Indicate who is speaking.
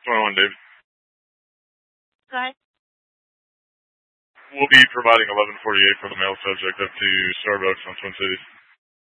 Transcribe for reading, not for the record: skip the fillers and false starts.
Speaker 1: 21, David.
Speaker 2: Go ahead.
Speaker 1: We'll be providing 1148 for the mail subject up to Starbucks on Twin Cities.